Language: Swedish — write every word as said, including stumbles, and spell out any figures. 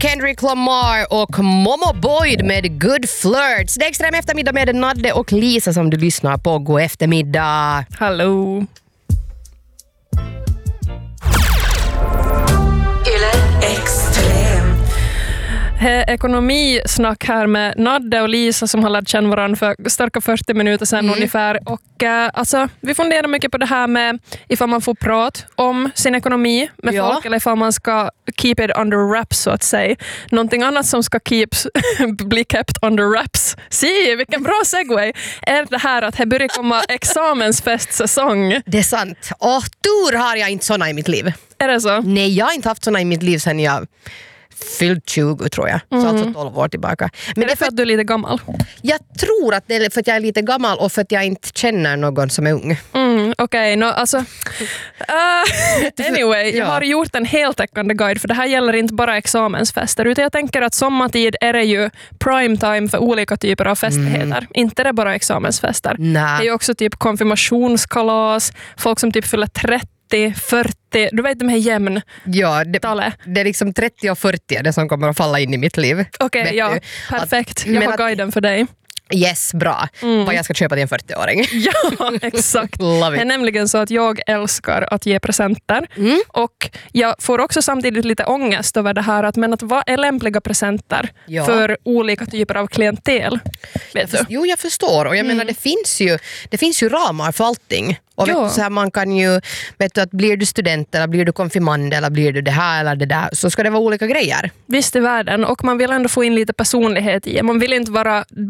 Kendrick Lamar och Momo Boyd med Good Flirts. Det är Extrem eftermiddag med Nadde och Lisa som du lyssnar på. God eftermiddag. Hallå. Ekonomisnack här med Nadde och Lisa som har lärt känna varandra för starka fyrtio minuter sedan mm. ungefär. Och äh, alltså, vi funderar mycket på det här med ifall man får prata om sin ekonomi med ja. folk eller ifall man ska keep it under wraps så att säga. Någonting annat som ska keeps, bli kept under wraps. Se, vilken bra segway. Är det här att det börjar komma examensfestsäsong. Det är sant. Och tur har jag inte såna i mitt liv. Är det så? Nej, jag har inte haft såna i mitt liv sedan jag fyllt tjugo tror jag. Så mm. alltså tolv år tillbaka. Men är det för att du är lite gammal? Jag tror att det är för att jag är lite gammal och för att jag inte känner någon som är ung. Mm, Okej, okay. no, alltså uh, anyway, ja. jag har gjort en heltäckande guide för det här gäller inte bara examensfester utan jag tänker att sommartid är det ju prime time för olika typer av festligheter. Mm. Inte det bara examensfester. Nä. Det är ju också typ konfirmationskalas, folk som typ fyller trettio fyrtio, du vet de här jämn ja, det, det är liksom trettio och fyrtio det som kommer att falla in i mitt liv. Okej, okay, ja, perfekt. Att, jag har att, guiden för dig. Yes, bra. Mm. Vad jag ska köpa till en fyrtio-åring. Ja, exakt. Det är nämligen så att jag älskar att ge presenter. Mm. Och jag får också samtidigt lite ångest över det här att, men att vad är lämpliga presenter ja. för olika typer av klientel? Vet jag du? Jo, jag förstår. Och jag mm. menar, det finns ju, det finns ju ramar för allting. Och vet du, så här, man kan ju, vet du, att blir du student eller blir du konfirmand eller blir du det här eller det där, så ska det vara olika grejer. Visst i världen. Och man vill ändå få in lite personlighet i. Man vill inte vara